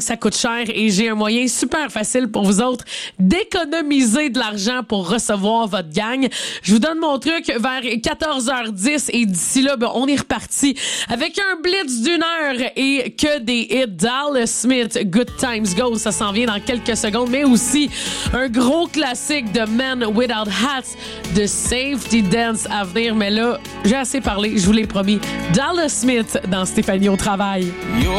ça coûte cher et j'ai un moyen super facile pour vous autres d'économiser de l'argent pour recevoir votre gang. Je vous donne mon truc vers 14h10 et d'ici là, ben, on est reparti avec un blitz d'une heure et que des hits. Dallas Smith, Good Times Go, ça s'en vient dans quelques secondes, mais aussi un gros classique de Men Without Hats, de Safety Dance à venir. Mais là, j'ai assez parlé, je vous l'ai promis. Dallas Smith dans Stéphanie au travail.